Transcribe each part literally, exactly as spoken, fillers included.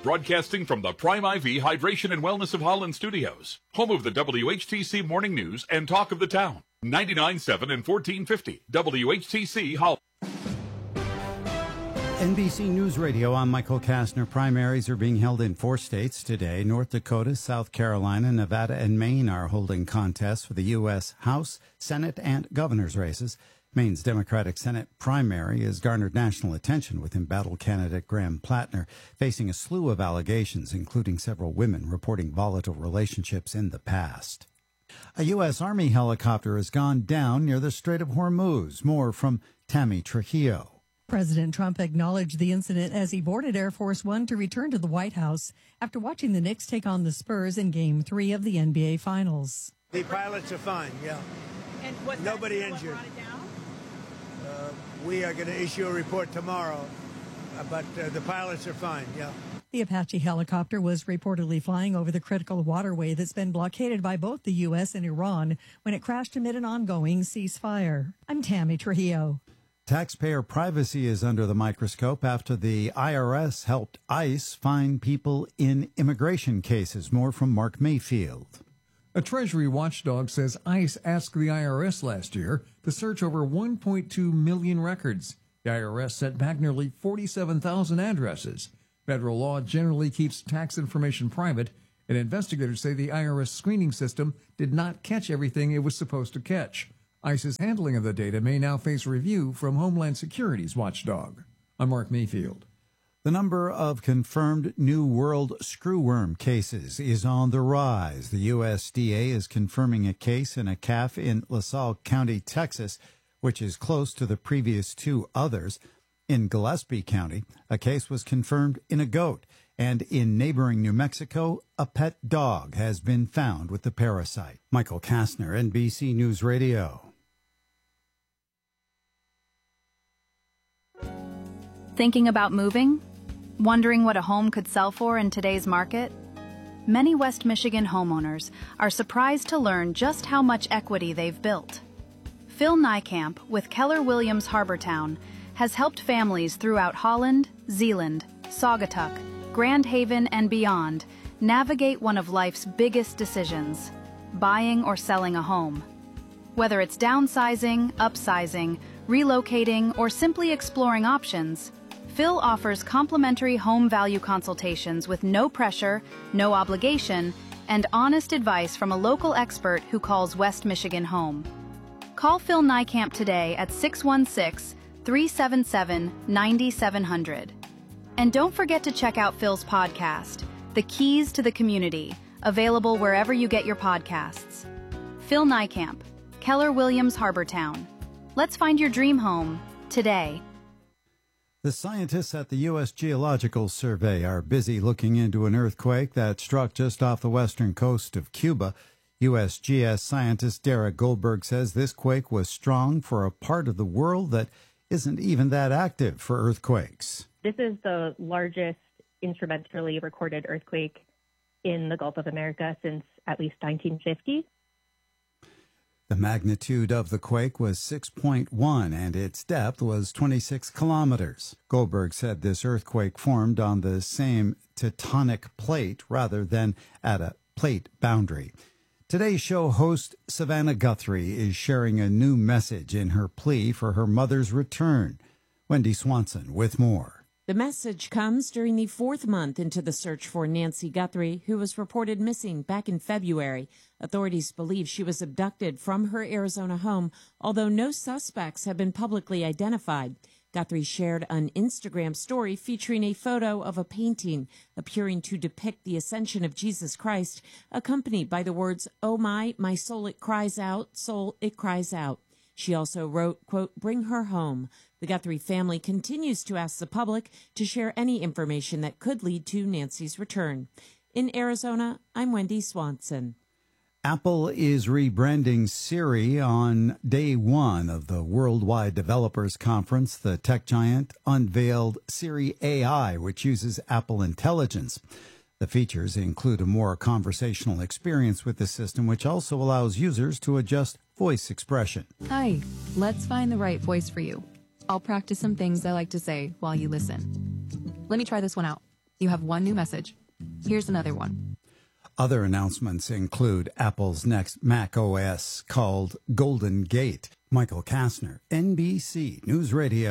broadcasting from the Prime I V Hydration and Wellness of Holland studios, home of the W H T C Morning News and Talk of the Town. ninety-nine point seven and fourteen fifty W H T C Holland. N B C News Radio, I'm Michael Kastner. Primaries are being held in four states today. North Dakota, South Carolina, Nevada, and Maine are holding contests for the U S House, Senate, and governor's races. Maine's Democratic Senate primary has garnered national attention, with embattled candidate Graham Plattner facing a slew of allegations, including several women reporting volatile relationships in the past. A U S Army helicopter has gone down near the Strait of Hormuz. More from Tammy Trujillo. President Trump acknowledged the incident as he boarded Air Force One to return to the White House after watching the Knicks take on the Spurs in Game three of the N B A Finals. The pilots are fine, yeah. And was Nobody that injured. What brought it down? Uh, we are going to issue a report tomorrow, uh, but uh, the pilots are fine, yeah. The Apache helicopter was reportedly flying over the critical waterway that's been blockaded by both the U S and Iran when it crashed amid an ongoing ceasefire. I'm Tammy Trujillo. Taxpayer privacy is under the microscope after the I R S helped ICE find people in immigration cases. More from Mark Mayfield. A Treasury watchdog says ICE asked the I R S last year to search over one point two million records. The I R S sent back nearly forty-seven thousand addresses. Federal law generally keeps tax information private, and investigators say the I R S screening system did not catch everything it was supposed to catch. ICE's handling of the data may now face review from Homeland Security's watchdog. I'm Mark Mayfield. The number of confirmed New World screwworm cases is on the rise. The U S D A is confirming a case in a calf in LaSalle County, Texas, which is close to the previous two others. In Gillespie County, a case was confirmed in a goat. And in neighboring New Mexico, a pet dog has been found with the parasite. Michael Kastner, N B C News Radio. Thinking about moving? Wondering what a home could sell for in today's market? Many West Michigan homeowners are surprised to learn just how much equity they've built. Phil Niekamp with Keller Williams Harbortown has helped families throughout Holland, Zeeland, Saugatuck, Grand Haven, and beyond navigate one of life's biggest decisions, buying or selling a home. Whether it's downsizing, upsizing, relocating, or simply exploring options, Phil offers complimentary home value consultations with no pressure, no obligation, and honest advice from a local expert who calls West Michigan home. Call Phil Niekamp today at six one six, three seven seven, nine seven zero zero. And don't forget to check out Phil's podcast, The Keys to the Community, available wherever you get your podcasts. Phil Niekamp, Keller Williams Harbortown. Let's find your dream home today. The scientists at the U S Geological Survey are busy looking into an earthquake that struck just off the western coast of Cuba. U S G S scientist Derek Goldberg says this quake was strong for a part of the world that isn't even that active for earthquakes. This is the largest instrumentally recorded earthquake in the Gulf of America since at least nineteen fifty. The magnitude of the quake was six point one and its depth was twenty-six kilometers. Goldberg said this earthquake formed on the same tectonic plate rather than at a plate boundary. Today's show host Savannah Guthrie is sharing a new message in her plea for her mother's return. Wendy Swanson with more. The message comes during the fourth month into the search for Nancy Guthrie, who was reported missing back in February. Authorities believe she was abducted from her Arizona home, although no suspects have been publicly identified. Guthrie shared an Instagram story featuring a photo of a painting appearing to depict the ascension of Jesus Christ, accompanied by the words, "Oh my, my soul it cries out, soul it cries out." She also wrote, quote, "Bring her home." The Guthrie family continues to ask the public to share any information that could lead to Nancy's return. In Arizona, I'm Wendy Swanson. Apple is rebranding Siri on day one of the Worldwide Developers Conference. The tech giant unveiled Siri A I, which uses Apple Intelligence. The features include a more conversational experience with the system, which also allows users to adjust voice expression. Hi, let's find the right voice for you. I'll practice some things I like to say while you listen. Let me try this one out. You have one new message. Here's another one. Other announcements include Apple's next Mac O S called Golden Gate. Michael Kastner, N B C News Radio.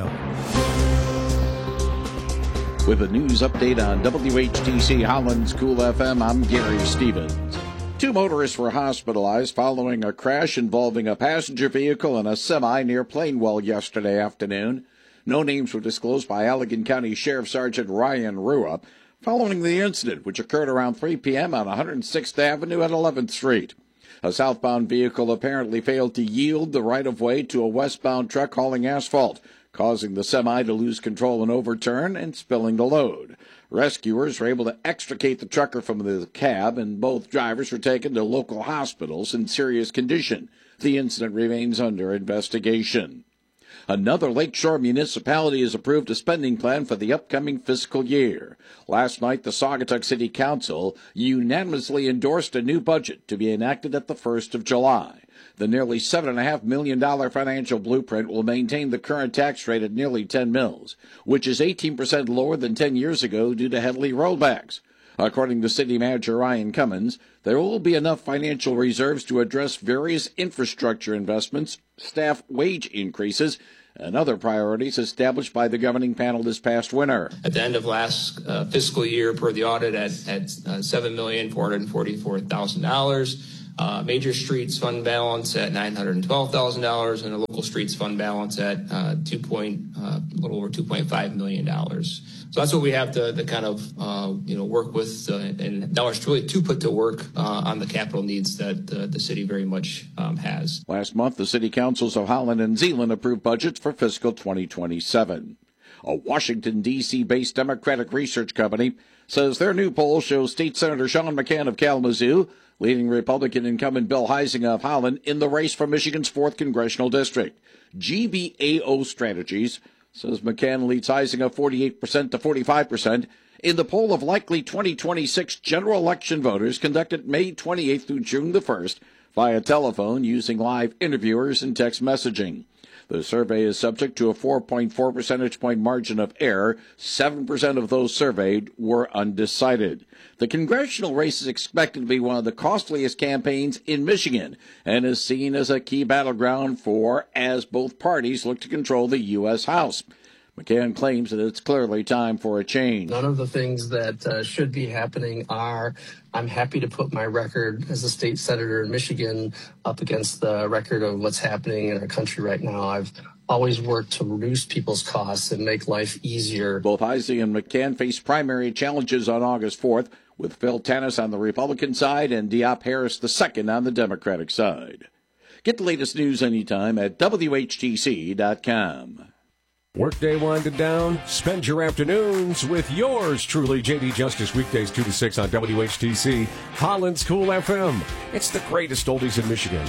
With a news update on W H T C Holland's Cool F M, I'm Gary Stevens. Two motorists were hospitalized following a crash involving a passenger vehicle and a semi near Plainwell yesterday afternoon. No names were disclosed by Allegan County Sheriff Sergeant Ryan Rua following the incident, which occurred around three p.m. on one hundred sixth Avenue and eleventh Street. A southbound vehicle apparently failed to yield the right-of-way to a westbound truck hauling asphalt, causing the semi to lose control and overturn and spilling the load. Rescuers were able to extricate the trucker from the cab, and both drivers were taken to local hospitals in serious condition. The incident remains under investigation. Another Lakeshore municipality has approved a spending plan for the upcoming fiscal year. Last night, the Saugatuck City Council unanimously endorsed a new budget to be enacted at the first of July. The nearly seven point five million dollars financial blueprint will maintain the current tax rate at nearly ten mils, which is eighteen percent lower than ten years ago due to heavily rollbacks. According to City Manager Ryan Cummins, there will be enough financial reserves to address various infrastructure investments, staff wage increases, and other priorities established by the governing panel this past winter. At the end of last uh, fiscal year, per the audit, at, at uh, seven million four hundred forty-four thousand dollars. Uh, major streets fund balance at nine hundred twelve thousand dollars, and a local streets fund balance at uh, two point, uh, a little over two point five million dollars. So that's what we have to, to kind of uh, you know work with, uh, and dollars really to put to work uh, on the capital needs that uh, the city very much um, has. Last month, the city councils of Holland and Zeeland approved budgets for fiscal twenty twenty-seven. A Washington, D C-based Democratic research company says their new poll shows State Senator Sean McCann of Kalamazoo leading Republican incumbent Bill Huizenga of Holland in the race for Michigan's fourth congressional district. G B A O Strategies says McCann leads Huizenga forty-eight percent to forty-five percent in the poll of likely twenty twenty-six general election voters conducted May twenty-eighth through June the first via telephone using live interviewers and text messaging. The survey is subject to a four point four percentage point margin of error. seven percent of those surveyed were undecided. The congressional race is expected to be one of the costliest campaigns in Michigan and is seen as a key battleground for as both parties look to control the U S House. McCann claims that it's clearly time for a change. None of the things that uh, should be happening are, I'm happy to put my record as a state senator in Michigan up against the record of what's happening in our country right now. I've always worked to reduce people's costs and make life easier. Both Huizenga and McCann face primary challenges on August fourth, with Phil Tanis on the Republican side and Diop Harris the second on the Democratic side. Get the latest news anytime at W H T C dot com. Workday winded down. Spend your afternoons with yours truly, J D Justice, weekdays two to six on W H T C, Holland's Cool F M. It's the greatest oldies in Michigan.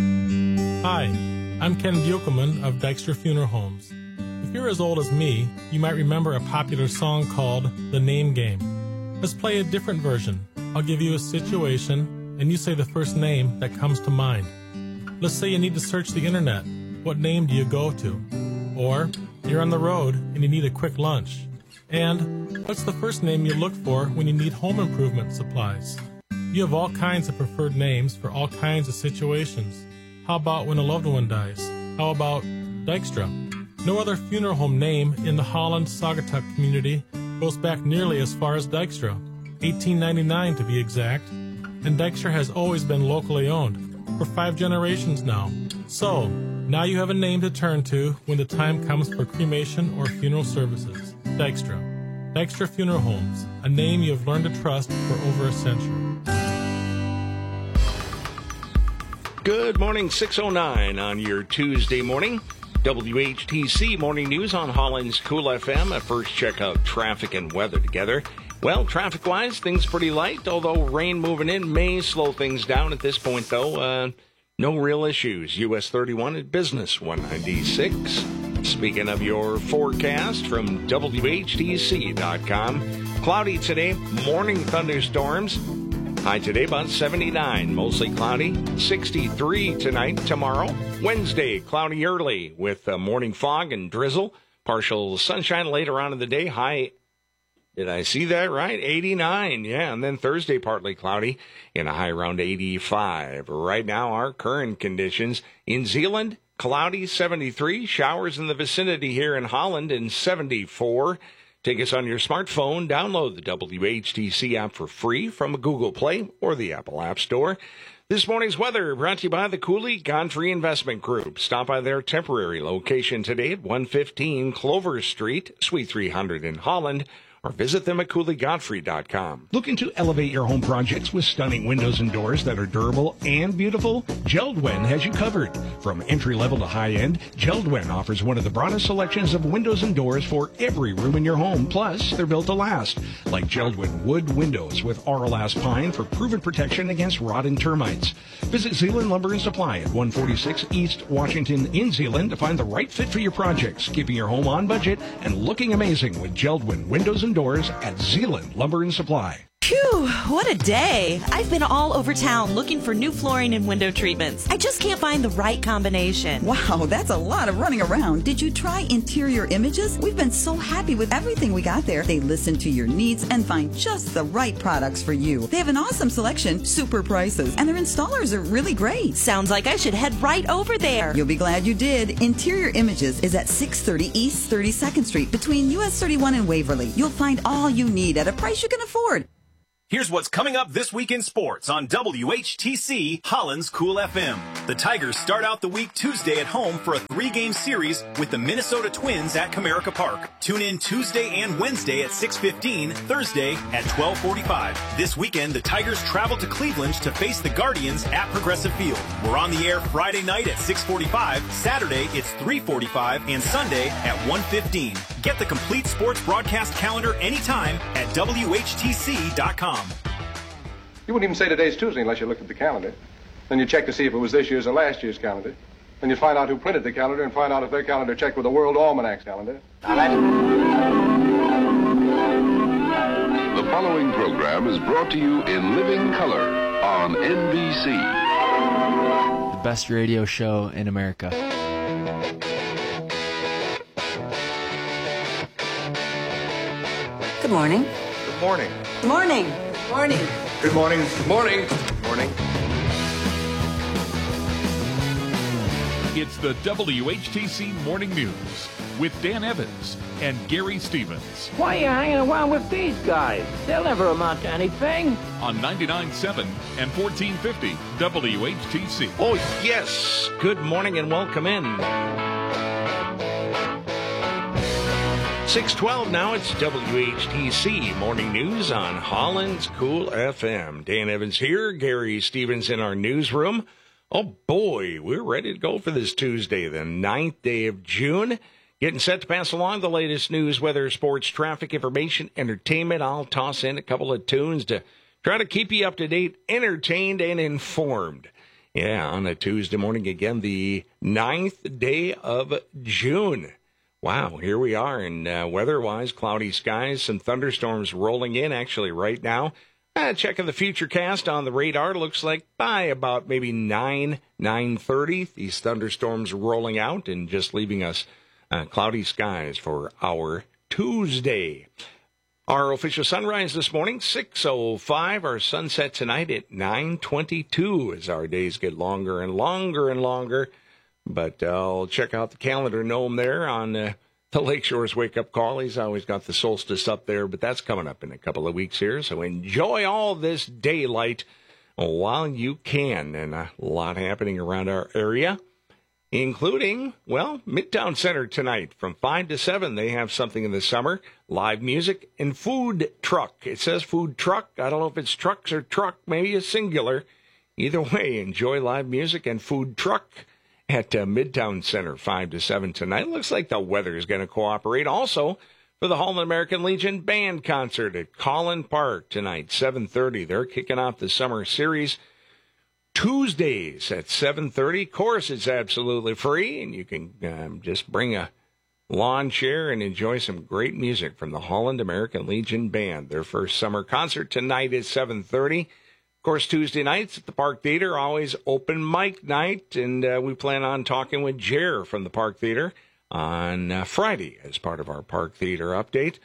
Hi, I'm Ken Biokelman of Dykstra Funeral Homes. If you're as old as me, you might remember a popular song called The Name Game. Let's play a different version. I'll give you a situation, and you say the first name that comes to mind. Let's say you need to search the internet. What name do you go to? Or you're on the road and you need a quick lunch. And what's the first name you look for when you need home improvement supplies? You have all kinds of preferred names for all kinds of situations. How about when a loved one dies? How about Dykstra? No other funeral home name in the Holland Saugatuck community goes back nearly as far as Dykstra, eighteen ninety-nine to be exact. And Dykstra has always been locally owned, for five generations now. So, now you have a name to turn to when the time comes for cremation or funeral services. Dykstra. Dykstra Funeral Homes, a name you have learned to trust for over a century. Good morning, six oh nine on your Tuesday morning. W H T C Morning News on Holland's Cool F M. At first, check out traffic and weather together. Well, traffic-wise, things pretty light, although rain moving in may slow things down at this point, though. Uh, no real issues. U S thirty-one at Business one ninety-six. Speaking of your forecast from W H T C dot com, cloudy today, morning thunderstorms. High today about seventy-nine, mostly cloudy. sixty-three tonight, tomorrow. Wednesday, cloudy early with uh, morning fog and drizzle. Partial sunshine later on in the day, high Did I see that right? eighty-nine, yeah. And then Thursday, partly cloudy in a high around eighty-five. Right now, our current conditions in Zeeland, cloudy, seventy-three. Showers in the vicinity here in Holland in seventy-four. Take us on your smartphone. Download the W H T C app for free from Google Play or the Apple App Store. This morning's weather brought to you by the Cooley Godfrey Investment Group. Stop by their temporary location today at one fifteen Clover Street, Suite three hundred in Holland, or visit them at cooley godfrey dot com. Looking to elevate your home projects with stunning windows and doors that are durable and beautiful? Jeld-Wen has you covered. From entry-level to high-end, Jeld-Wen offers one of the broadest selections of windows and doors for every room in your home. Plus, they're built to last, like Jeld-Wen wood windows with Auralast pine for proven protection against rot and termites. Visit Zeeland Lumber and Supply at one forty-six East Washington in Zeeland to find the right fit for your projects, keeping your home on budget and looking amazing with Jeld-Wen windows and doors at Zeeland Lumber and Supply. Phew, what a day. I've been all over town looking for new flooring and window treatments. I just can't find the right combination. Wow, that's a lot of running around. Did you try Interior Images? We've been so happy with everything we got there. They listen to your needs and find just the right products for you. They have an awesome selection, super prices, and their installers are really great. Sounds like I should head right over there. You'll be glad you did. Interior Images is at six thirty East thirty-second Street between U S thirty-one and Waverly. You'll find all you need at a price you can afford. Here's what's coming up this week in sports on W H T C Holland's Cool F M. The Tigers start out the week Tuesday at home for a three-game series with the Minnesota Twins at Comerica Park. Tune in Tuesday and Wednesday at six fifteen, Thursday at twelve forty-five. This weekend, the Tigers travel to Cleveland to face the Guardians at Progressive Field. We're on the air Friday night at six forty-five, Saturday it's three forty-five, and Sunday at one fifteen. Get the complete sports broadcast calendar anytime at W H T C dot com. You wouldn't even say today's Tuesday unless you looked at the calendar. Then you check to see if it was this year's or last year's calendar. Then you find out who printed the calendar and find out if their calendar checked with the World Almanac calendar. The following program is brought to you in living color on N B C. The best radio show in America. Good morning. Good morning. Good morning. Good morning. Good morning. Good morning. Good morning. It's the W H T C Morning News with Dan Evans and Gary Stevens. Why are you hanging around with these guys? They'll never amount to anything. On ninety-nine point seven and fourteen fifty W H T C. Oh, yes. Good morning and welcome in. six twelve now, it's W H T C Morning News on Holland's Cool F M. Dan Evans here, Gary Stevens in our newsroom. Oh boy, we're ready to go for this Tuesday, the ninth day of June. Getting set to pass along the latest news, weather, sports, traffic, information, entertainment. I'll toss in a couple of tunes to try to keep you up to date, entertained, and informed. Yeah, on a Tuesday morning, again, the ninth day of June. Wow, here we are, and uh, weather-wise, cloudy skies, some thunderstorms rolling in, actually, right now. Uh, checking the futurecast on the radar, looks like by about maybe nine, nine thirty, these thunderstorms rolling out and just leaving us uh, cloudy skies for our Tuesday. Our official sunrise this morning, six oh five. Our sunset tonight at nine twenty-two as our days get longer and longer and longer. But uh, I'll check out the calendar gnome there on uh, the Lakeshore's wake-up call. He's always got the solstice up there, but that's coming up in a couple of weeks here. So enjoy all this daylight while you can. And a lot happening around our area, including, well, Midtown Center tonight from five to seven. They have something in the summer, live music and food truck. It says food truck. I don't know if it's trucks or truck, maybe a singular. Either way, enjoy live music and food truck at uh, Midtown Center, five to seven tonight. Looks like the weather is going to cooperate. Also, for the Holland American Legion Band Concert at Collin Park tonight, seven thirty. They're kicking off the summer series Tuesdays at seven thirty. Of course, it's absolutely free, and you can um, just bring a lawn chair and enjoy some great music from the Holland American Legion Band. Their first summer concert tonight is seven thirty. Of course, Tuesday nights at the Park Theater, always open mic night, and uh, we plan on talking with Jer from the Park Theater on uh, Friday as part of our Park Theater update.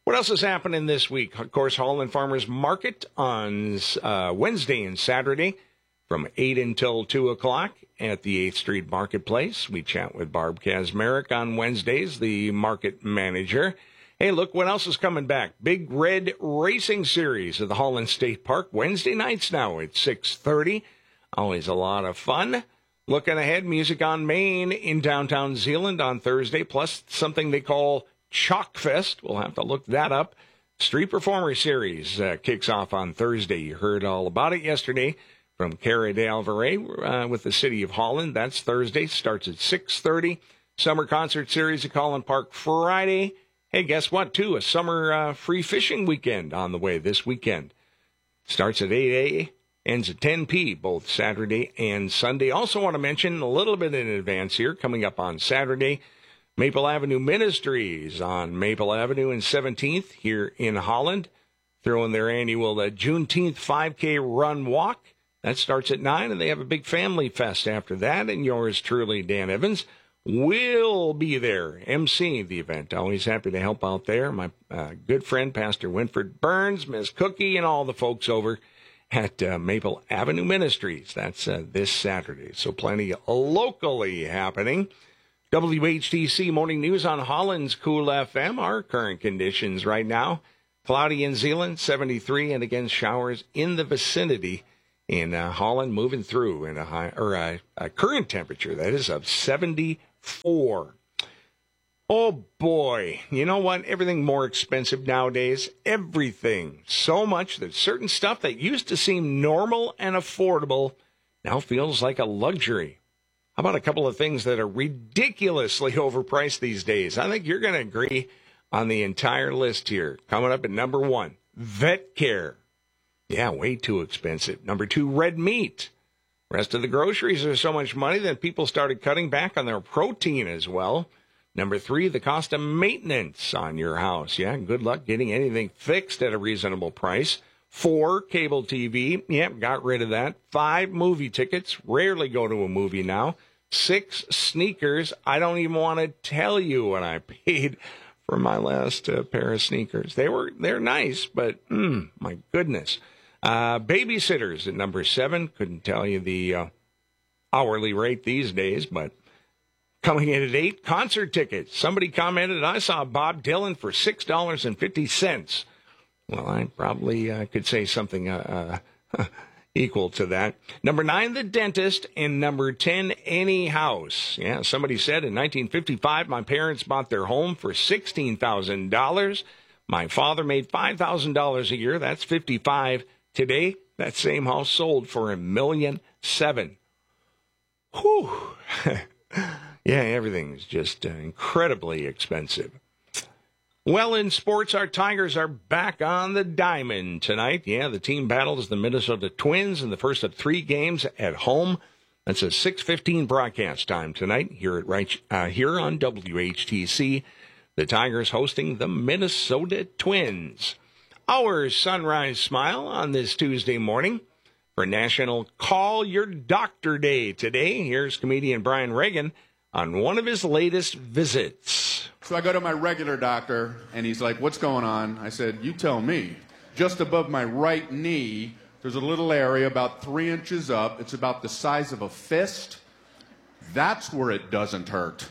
What else is happening this week? Of course, Holland Farmers Market on uh, Wednesday and Saturday from eight until two o'clock at the eighth Street Marketplace. We chat with Barb Kazmarek on Wednesdays, the market manager. Hey, look what else is coming back. Big Red Racing Series at the Holland State Park. Wednesday nights now at six thirty. Always a lot of fun. Looking ahead, Music on Main in downtown Zeeland on Thursday, plus something they call Chalk Fest. We'll have to look that up. Street Performer Series uh, kicks off on Thursday. You heard all about it yesterday from Cara de Alvarez uh, with the City of Holland. That's Thursday. Starts at six thirty. Summer Concert Series at Collin Park Friday. Hey, guess what, too? A summer uh, free fishing weekend on the way this weekend. Starts at eight a.m., ends at ten p.m., both Saturday and Sunday. Also want to mention a little bit in advance here, coming up on Saturday, Maple Avenue Ministries on Maple Avenue and seventeenth here in Holland, throwing their annual uh, Juneteenth five K run walk. That starts at nine, and they have a big family fest after that. And yours truly, Dan Evans, will be there emceeing the event. Always happy to help out there. My uh, good friend, Pastor Winfred Burns, Miss Cookie, and all the folks over at uh, Maple Avenue Ministries. That's uh, this Saturday. So plenty locally happening. W H T C Morning News on Holland's Cool F M. Our current conditions right now. Cloudy in Zeeland, seventy-three, and again, showers in the vicinity in uh, Holland, moving through in a high, or a, a current temperature, that is, of seventy-four. Oh, boy. You know what? Everything more expensive nowadays. Everything. So much that certain stuff that used to seem normal and affordable now feels like a luxury. How about a couple of things that are ridiculously overpriced these days? I think you're going to agree on the entire list here. Coming up at number one, vet care. Yeah, way too expensive. Number two, red meat. Rest of the groceries are so much money that people started cutting back on their protein as well. Number three, the cost of maintenance on your house. Yeah, good luck getting anything fixed at a reasonable price. Four, cable T V. Yep, got rid of that. Five, movie tickets. Rarely go to a movie now. Six, sneakers. I don't even want to tell you what I paid for my last uh, pair of sneakers. They were, they're nice, but mm, my goodness. Uh, babysitters at number seven. Couldn't tell you the uh, hourly rate these days, but coming in at eight, concert tickets. Somebody commented, I saw Bob Dylan for six dollars and fifty cents. Well, I probably uh, could say something uh, uh, equal to that. Number nine, the dentist. And number ten, any house. Yeah, somebody said in nineteen fifty-five, my parents bought their home for sixteen thousand dollars. My father made five thousand dollars a year. That's fifty-five. Today, that same house sold for a million seven. Whew. Yeah, everything's just uh, incredibly expensive. Well, in sports, our Tigers are back on the diamond tonight. Yeah, the team battles the Minnesota Twins in the first of three games at home. That's a six fifteen broadcast time tonight here at right, uh, here on W H T C. The Tigers hosting the Minnesota Twins. Our Sunrise Smile on this Tuesday morning for National Call Your Doctor Day today. Here's comedian Brian Regan on one of his latest visits. So I go to my regular doctor, and he's like, what's going on? I said, you tell me. Just above my right knee, there's a little area about three inches up. It's about the size of a fist. That's where it doesn't hurt.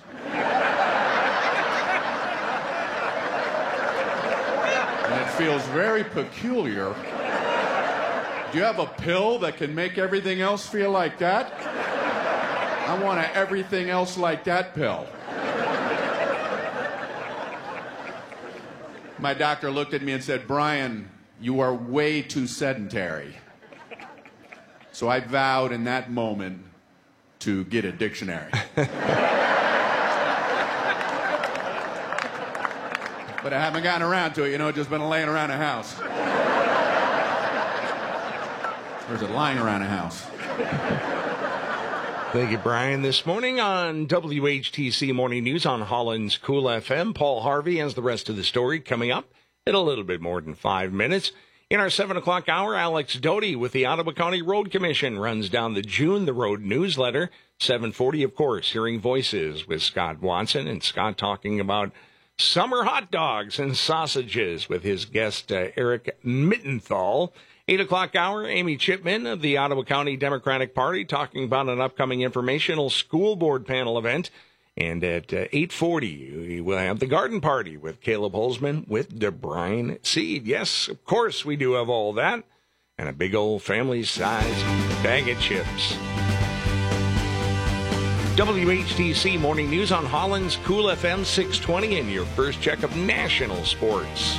And it feels very peculiar. Do you have a pill that can make everything else feel like that? I want an everything else like that pill. My doctor looked at me and said, Brian, you are way too sedentary. So I vowed in that moment to get a dictionary. But I haven't gotten around to it, you know, just been laying around the house. Or is it lying around the house? Thank you, Brian. This morning on W H T C Morning News on Holland's Cool F M, Paul Harvey has the rest of the story coming up in a little bit more than five minutes. In our seven o'clock hour, Alex Doty with the Ottawa County Road Commission runs down the June the Road newsletter. seven forty, of course, Hearing Voices with Scott Watson, and Scott talking about summer hot dogs and sausages with his guest, uh, Eric Mittenthal. eight o'clock hour, Amy Chipman of the Ottawa County Democratic Party talking about an upcoming informational school board panel event. And at uh, eight forty, we will have the garden party with Caleb Holzman with DeBrine Seed. Yes, of course, we do have all that. And a big old family-sized bag of chips. W H T C Morning News on Holland's Cool F M six twenty and your first check of national sports.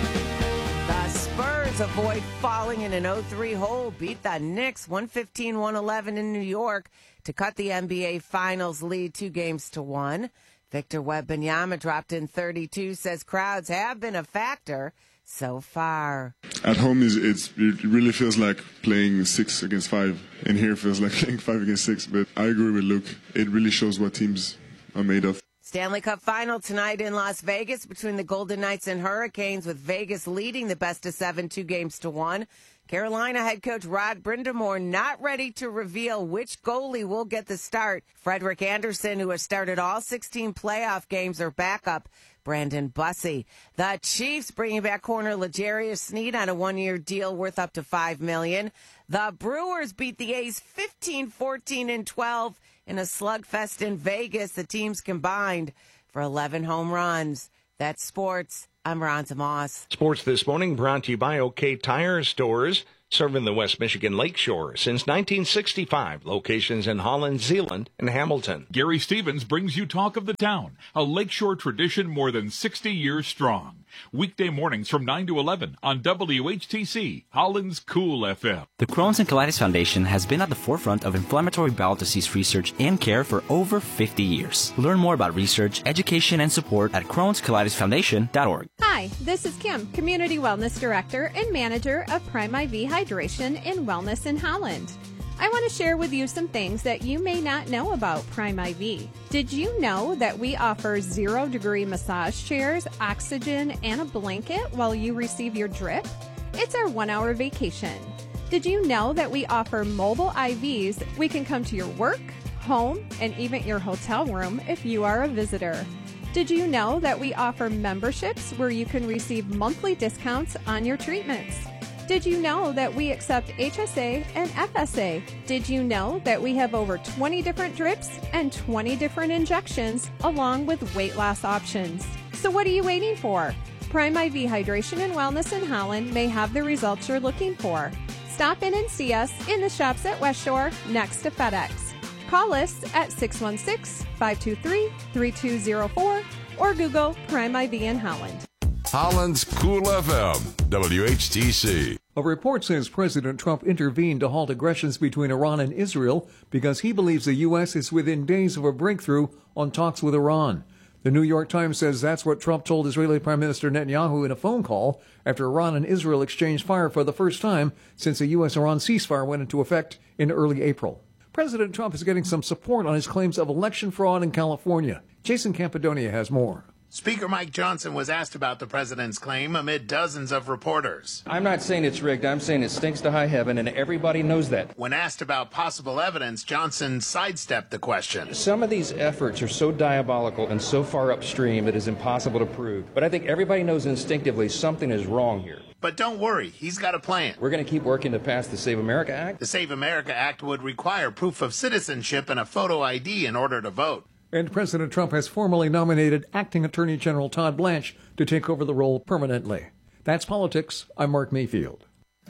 The Spurs avoid falling in an oh three hole, beat the Knicks one fifteen one eleven in New York to cut the N B A Finals lead two games to one. Victor Wembanyama dropped in thirty-two, says crowds have been a factor so far. At home, is it's, it really feels like playing six against five, and here it feels like playing five against six. But I agree with Luke. It really shows what teams are made of. Stanley Cup final tonight in Las Vegas between the Golden Knights and Hurricanes, with Vegas leading the best of seven, two games to one. Carolina head coach Rod Brind'Amour not ready to reveal which goalie will get the start. Frederick Anderson, who has started all sixteen playoff games, or backup Brandon Bussey. The Chiefs bringing back corner L'Jarius Sneed on a one-year deal worth up to five million dollars. The Brewers beat the A's fifteen fourteen and twelve in a slugfest in Vegas. The teams combined for eleven home runs. That's sports. I'm Ronza Moss. Sports this morning brought to you by OK Tire Stores, serving the West Michigan Lakeshore since nineteen sixty-five. Locations in Holland, Zeeland, and Hamilton. Gary Stevens brings you Talk of the Town, a Lakeshore tradition more than sixty years strong. Weekday mornings from nine to eleven on W H T C, Holland's Cool F M. The Crohn's and Colitis Foundation has been at the forefront of inflammatory bowel disease research and care for over fifty years. Learn more about research, education, and support at crohns colitis foundation dot org. Hi, this is Kim, Community Wellness Director and Manager of Prime I V Hydration and Wellness in Holland. I want to share with you some things that you may not know about Prime I V. Did you know that we offer zero-degree massage chairs, oxygen, and a blanket while you receive your drip? It's our one-hour vacation. Did you know that we offer mobile I Vs? We can come to your work, home, and even your hotel room if you are a visitor. Did you know that we offer memberships where you can receive monthly discounts on your treatments? Did you know that we accept H S A and F S A? Did you know that we have over twenty different drips and twenty different injections along with weight loss options? So what are you waiting for? Prime I V Hydration and Wellness in Holland may have the results you're looking for. Stop in and see us in the shops at West Shore next to FedEx. Call us at six one six, five two three, three two zero four or Google Prime I V in Holland. Holland's Cool F M, W H T C. A report says President Trump intervened to halt aggressions between Iran and Israel because he believes the U S is within days of a breakthrough on talks with Iran. The New York Times says that's what Trump told Israeli Prime Minister Netanyahu in a phone call after Iran and Israel exchanged fire for the first time since a U S Iran ceasefire went into effect in early April. President Trump is getting some support on his claims of election fraud in California. Jason Campidonia has more. Speaker Mike Johnson was asked about the president's claim amid dozens of reporters. I'm not saying it's rigged. I'm saying it stinks to high heaven, and everybody knows that. When asked about possible evidence, Johnson sidestepped the question. Some of these efforts are so diabolical and so far upstream it is impossible to prove. But I think everybody knows instinctively something is wrong here. But don't worry, he's got a plan. We're going to keep working to pass the Save America Act. The Save America Act would require proof of citizenship and a photo I D in order to vote. And President Trump has formally nominated Acting Attorney General Todd Blanche to take over the role permanently. That's politics. I'm Mark Mayfield.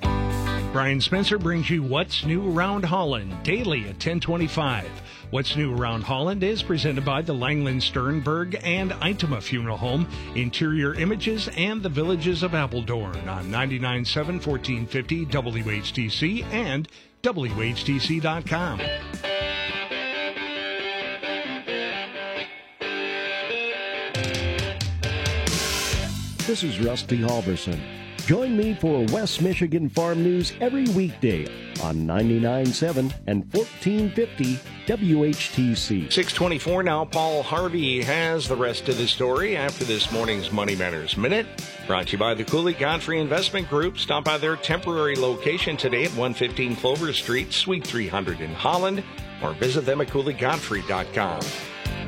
Brian Spencer brings you What's New Around Holland daily at ten twenty-five. What's New Around Holland is presented by the Langland Sternberg and Itema Funeral Home, Interior Images, and the Villages of Appledorn on ninety-nine point seven, fourteen fifty W H T C and W H T C dot com. This is Rusty Halverson. Join me for West Michigan Farm News every weekday on ninety-nine point seven and fourteen fifty W H T C. six twenty-four now. Paul Harvey has the rest of the story after this morning's Money Matters Minute. Brought to you by the Cooley Godfrey Investment Group. Stop by their temporary location today at one fifteen Clover Street, Suite three hundred in Holland, or visit them at cooley godfrey dot com.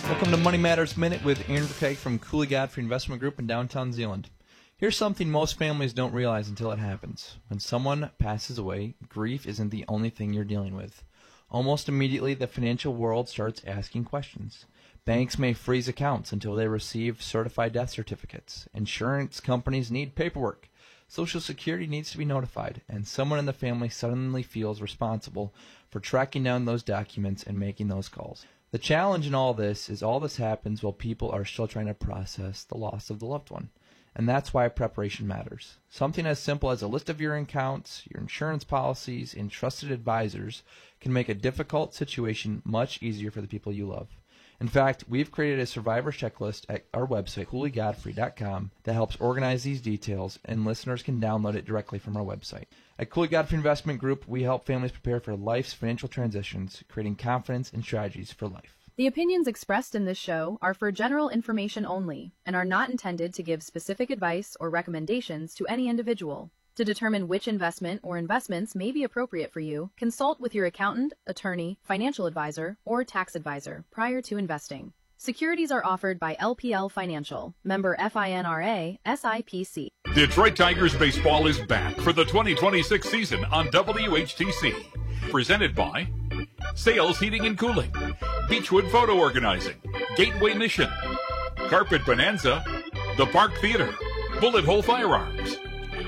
Welcome to Money Matters Minute with Aaron Verkeeg from Cooley Godfrey Investment Group in downtown Zeeland. Here's something most families don't realize until it happens. When someone passes away, grief isn't the only thing you're dealing with. Almost immediately, the financial world starts asking questions. Banks may freeze accounts until they receive certified death certificates. Insurance companies need paperwork. Social Security needs to be notified, and someone in the family suddenly feels responsible for tracking down those documents and making those calls. The challenge in all this is all this happens while people are still trying to process the loss of the loved one. And that's why preparation matters. Something as simple as a list of your accounts, your insurance policies, and trusted advisors can make a difficult situation much easier for the people you love. In fact, we've created a survivor checklist at our website, cooley godfrey dot com, that helps organize these details, and listeners can download it directly from our website. At Cooley Godfrey Investment Group, we help families prepare for life's financial transitions, creating confidence and strategies for life. The opinions expressed in this show are for general information only and are not intended to give specific advice or recommendations to any individual. To determine which investment or investments may be appropriate for you, consult with your accountant, attorney, financial advisor, or tax advisor prior to investing. Securities are offered by L P L Financial, member FINRA, S I P C. Detroit Tigers baseball is back for the twenty twenty-six season on W H T C. Presented by Sales Heating and Cooling, Beechwood Photo Organizing, Gateway Mission, Carpet Bonanza, The Park Theater, Bullet Hole Firearms,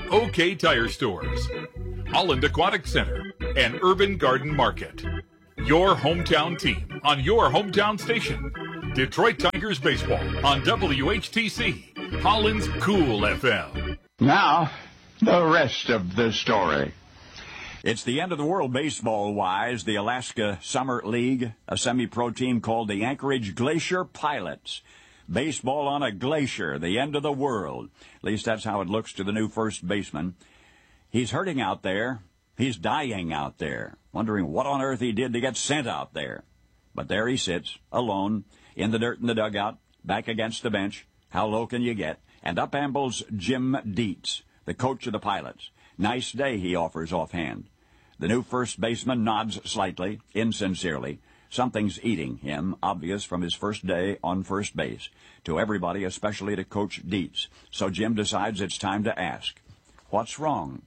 OK Tire Stores, Holland Aquatic Center, and Urban Garden Market. Your hometown team on your hometown station. Detroit Tigers baseball on W H T C, Holland's Cool F M. Now, the rest of the story. It's the end of the world baseball-wise. The Alaska Summer League, a semi-pro team called the Anchorage Glacier Pilots. Baseball on a glacier, the end of the world. At least that's how it looks to the new first baseman. He's hurting out there. He's dying out there, wondering what on earth he did to get sent out there. But there he sits, alone, in the dirt in the dugout, back against the bench. How low can you get? And up ambles Jim Dietz, the coach of the Pilots. Nice day, he offers offhand. The new first baseman nods slightly, insincerely. Something's eating him, obvious from his first day on first base. To everybody, especially to Coach Dietz. So Jim decides it's time to ask, what's wrong?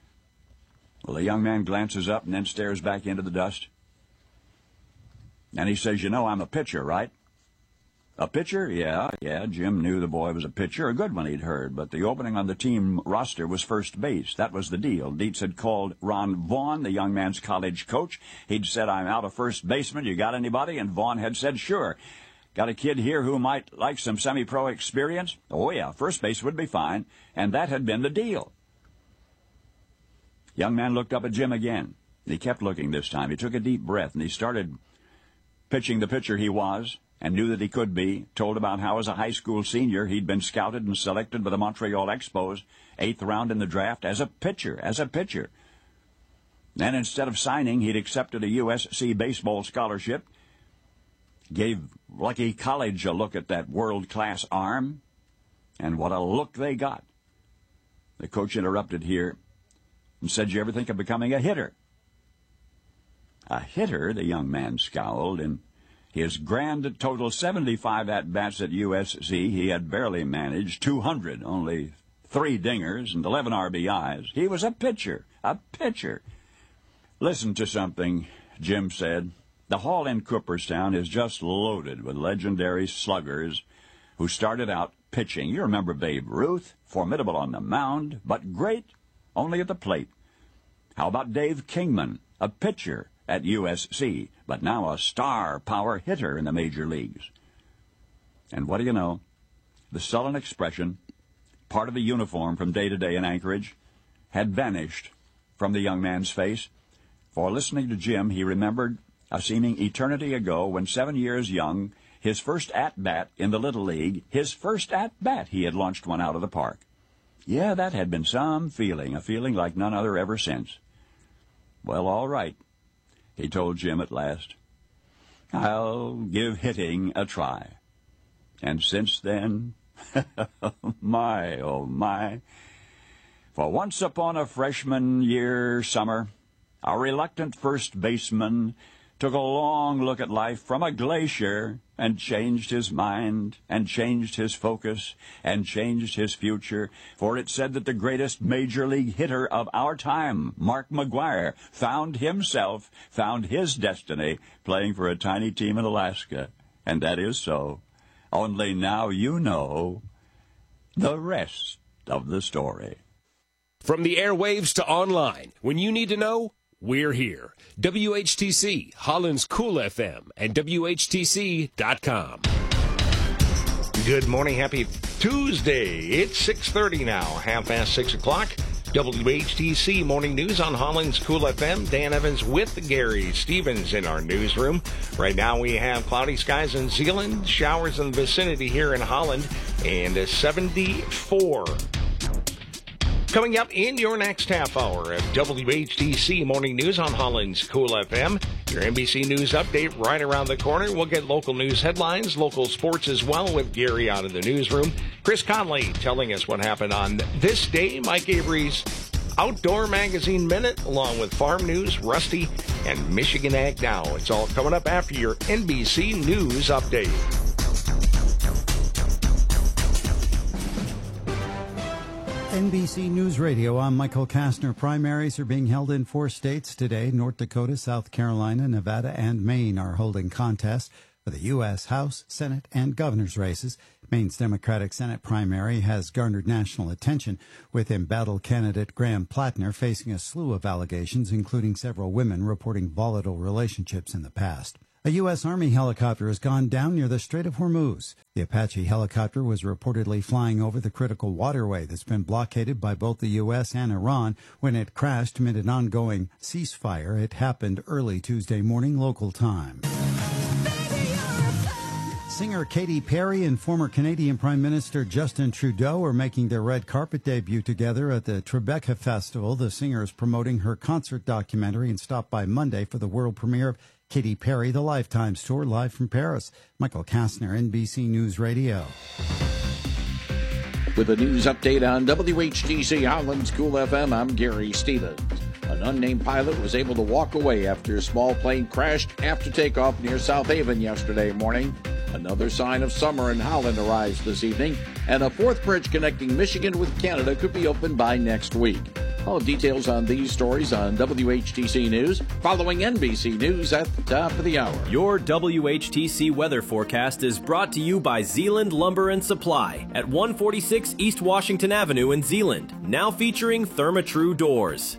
Well, the young man glances up and then stares back into the dust. And he says, you know, I'm a pitcher, right? A pitcher? Yeah, yeah. Jim knew the boy was a pitcher, a good one he'd heard, but the opening on the team roster was first base. That was the deal. Dietz had called Ron Vaughn, the young man's college coach. He'd said, I'm out of first baseman. You got anybody? And Vaughn had said, sure. Got a kid here who might like some semi-pro experience? Oh, yeah, first base would be fine. And that had been the deal. Young man looked up at Jim again. He kept looking this time. He took a deep breath, and he started pitching the pitcher he was, and knew that he could be, told about how as a high school senior he'd been scouted and selected by the Montreal Expos, eighth round in the draft, as a pitcher, as a pitcher. Then instead of signing, he'd accepted a U S C baseball scholarship, gave Lucky College a look at that world-class arm, and what a look they got. The coach interrupted here and said, you ever think of becoming a hitter? A hitter, the young man scowled. In his grand total seventy-five at-bats at U S C, he had barely managed two hundred, only three dingers and eleven R B Is. He was a pitcher, a pitcher. Listen to something, Jim said. The hall in Cooperstown is just loaded with legendary sluggers who started out pitching. You remember Babe Ruth, formidable on the mound, but great only at the plate. How about Dave Kingman, a pitcher at U S C, but now a star power hitter in the major leagues? And what do you know? The sullen expression, part of the uniform from day to day in Anchorage, had vanished from the young man's face. For listening to Jim, he remembered a seeming eternity ago when seven years young, his first at-bat in the Little League, his first at-bat, he had launched one out of the park. Yeah, that had been some feeling, a feeling like none other ever since. Well, all right, he told Jim at last. I'll give hitting a try. And since then, my, oh my, for once upon a freshman year summer, our reluctant first baseman took a long look at life from a glacier and changed his mind and changed his focus and changed his future. For it said that the greatest major league hitter of our time, Mark McGwire, found himself, found his destiny playing for a tiny team in Alaska. And that is so. Only now you know the rest of the story. From the airwaves to online, when you need to know, we're here. W H T C, Holland's Cool F M, and W H T C dot com. Good morning. Happy Tuesday. It's six thirty now, half past six o'clock. W H T C Morning News on Holland's Cool F M. Dan Evans with Gary Stevens in our newsroom. Right now we have cloudy skies in Zeeland, showers in the vicinity here in Holland, and a seventy-four. Coming up in your next half hour of W H T C Morning News on Holland's Cool F M. Your N B C News update right around the corner. We'll get local news headlines, local sports as well with Gary out of the newsroom. Chris Conley telling us what happened on this day. Mike Avery's Outdoor Magazine Minute, along with Farm News, Rusty, and Michigan Ag Now. It's all coming up after your N B C News update. N B C News Radio, I'm Michael Kastner. Primaries are being held in four states today. North Dakota, South Carolina, Nevada, and Maine are holding contests for the U S House, Senate, and governor's races. Maine's Democratic Senate primary has garnered national attention, with embattled candidate Graham Plattner facing a slew of allegations, including several women reporting volatile relationships in the past. A U S. Army helicopter has gone down near the Strait of Hormuz. The Apache helicopter was reportedly flying over the critical waterway that's been blockaded by both the U S and Iran when it crashed amid an ongoing ceasefire. It happened early Tuesday morning local time. Singer Katy Perry and former Canadian Prime Minister Justin Trudeau are making their red carpet debut together at the Tribeca Festival. The singer is promoting her concert documentary and stopped by Monday for the world premiere of Katy Perry, The Lifetimes Tour, live from Paris. Michael Kastner, N B C News Radio. With a news update on W H T C Holland's Cool F M, I'm Gary Stevens. An unnamed pilot was able to walk away after a small plane crashed after takeoff near South Haven yesterday morning. Another sign of summer in Holland arrives this evening, and a fourth bridge connecting Michigan with Canada could be opened by next week. All details on these stories on W H T C News, following N B C News at the top of the hour. Your W H T C weather forecast is brought to you by Zeeland Lumber and Supply at one forty-six East Washington Avenue in Zeeland, now featuring Therma-Tru doors.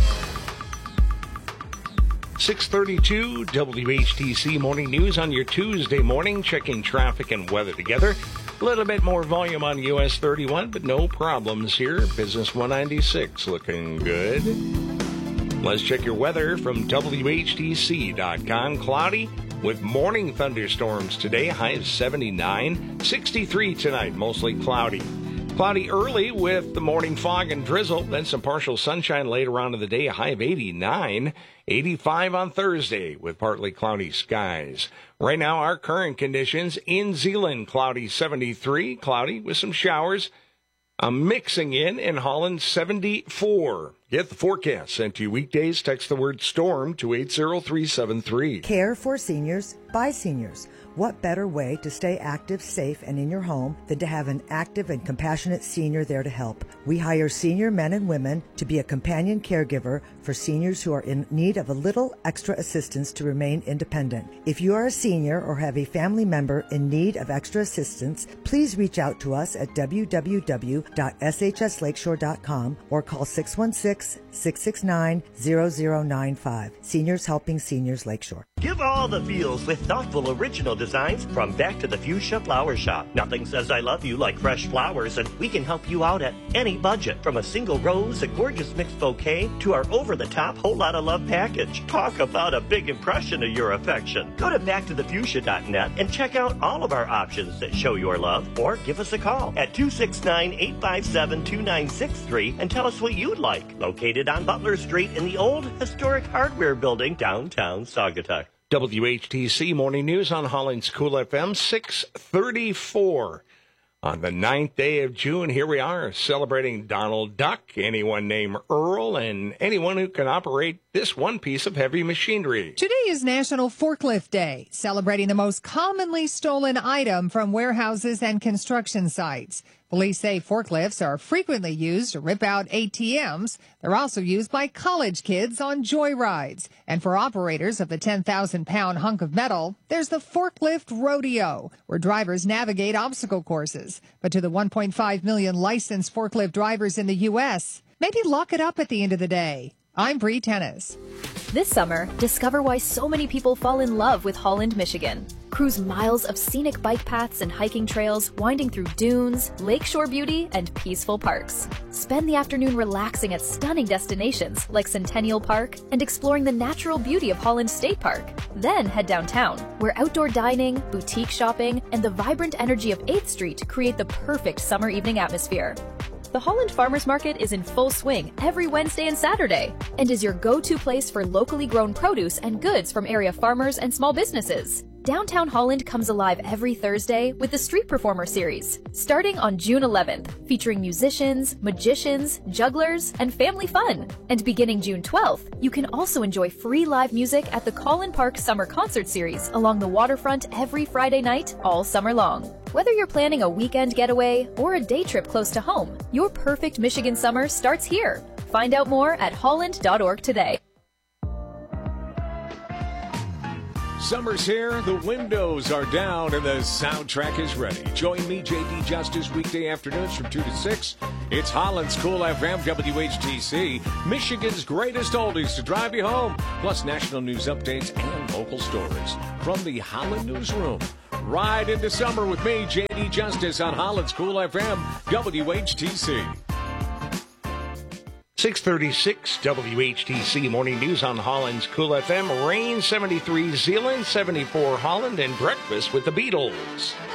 six thirty-two W H T C Morning News on your Tuesday morning, checking traffic and weather together. A little bit more volume on U S thirty-one, but no problems here. Business one ninety-six looking good. Let's check your weather from W H T C dot com. Cloudy with morning thunderstorms today. High of seventy-nine. sixty-three tonight, mostly cloudy. Cloudy early with the morning fog and drizzle, then some partial sunshine later on in the day, a high of eighty-nine. eighty-five on Thursday with partly cloudy skies. Right now, our current conditions in Zeeland, cloudy seventy-three, cloudy with some showers. Uh, mixing in in Holland, seventy-four. Get the forecast sent to you weekdays. Text the word STORM to eight zero three seven three. Care for seniors by seniors. What better way to stay active, safe, and in your home than to have an active and compassionate senior there to help? We hire senior men and women to be a companion caregiver for seniors who are in need of a little extra assistance to remain independent. If you are a senior or have a family member in need of extra assistance, please reach out to us at w w w dot s h s lakeshore dot com or call six one six, six six nine, zero zero nine five. Seniors Helping Seniors Lakeshore. Give all the feels with thoughtful original designs from Back to the Fuchsia Flower Shop. Nothing says I love you like fresh flowers, and we can help you out at any budget. From a single rose, a gorgeous mixed bouquet, to our over-the-top whole lot of love package. Talk about a big impression of your affection. Go to back to the fuchsia dot net and check out all of our options that show your love, or give us a call at two six nine, eight five seven, two nine six three and tell us what you'd like. Located on Butler Street in the old historic hardware building downtown Saugatuck. W H T C Morning News on Holland's Cool F M, six thirty-four. On the ninth day of June, here we are celebrating Donald Duck, anyone named Earl, and anyone who can operate this one piece of heavy machinery. Today is National Forklift Day, celebrating the most commonly stolen item from warehouses and construction sites. Police say forklifts are frequently used to rip out A T Ms. They're also used by college kids on joyrides. And for operators of the ten thousand pound hunk of metal, there's the Forklift Rodeo, where drivers navigate obstacle courses. But to the one point five million licensed forklift drivers in the U S, maybe lock it up at the end of the day. I'm Bree Tennis. This summer, discover why so many people fall in love with Holland, Michigan. Cruise miles of scenic bike paths and hiking trails winding through dunes, lakeshore beauty, and peaceful parks. Spend the afternoon relaxing at stunning destinations like Centennial Park and exploring the natural beauty of Holland State Park. Then head downtown, where outdoor dining, boutique shopping, and the vibrant energy of eighth Street create the perfect summer evening atmosphere. The Holland Farmers Market is in full swing every Wednesday and Saturday and is your go-to place for locally grown produce and goods from area farmers and small businesses. Downtown Holland comes alive every Thursday with the Street Performer Series, starting on June eleventh, featuring musicians, magicians, jugglers, and family fun. And beginning June twelfth, you can also enjoy free live music at the Collin Park Summer Concert Series along the waterfront every Friday night all summer long. Whether you're planning a weekend getaway or a day trip close to home, your perfect Michigan summer starts here. Find out more at holland dot org today. Summer's here, the windows are down, and the soundtrack is ready. Join me, J D Justice, weekday afternoons from two to six. It's Holland's Cool F M, W H T C, Michigan's greatest oldies to drive you home, plus national news updates and local stories. From the Holland Newsroom, ride into summer with me, J D Justice, on Holland's Cool F M, W H T C. six thirty-six W H T C Morning News on Holland's Cool F M. Rain seventy-three Zeeland, seventy-four Holland, and breakfast with the Beatles.